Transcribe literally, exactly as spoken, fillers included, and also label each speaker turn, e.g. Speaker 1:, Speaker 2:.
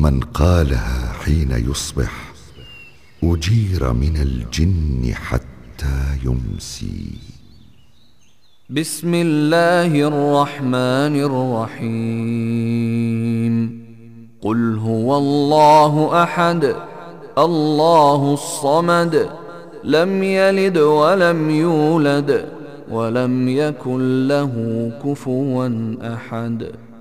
Speaker 1: من قالها حين يصبح أجير من الجن حتى يمسي.
Speaker 2: بسم الله الرحمن الرحيم. قل هو الله أحد الله الصمد لم يلد ولم يولد ولم يكن له كفوا أحد.